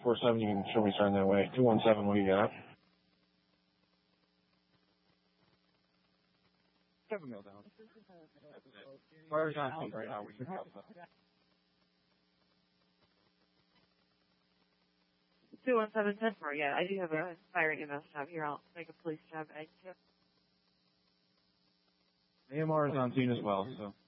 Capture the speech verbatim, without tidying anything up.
four seven, you can show me sign that way. two one seven, what do you got? Seven mil down. Fire's on feet right now. We can help that. two one seven ten four, yeah, I do have a fire E M S job here. I'll make a police job. I, yep. A M R is on scene as well, so.